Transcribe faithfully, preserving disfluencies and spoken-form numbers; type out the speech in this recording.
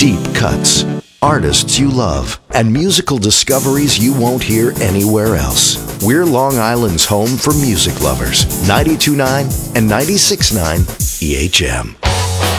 Deep cuts, artists you love, and musical discoveries you won't hear anywhere else. We're Long Island's home for music lovers. ninety-two point nine and ninety-six point nine E H M.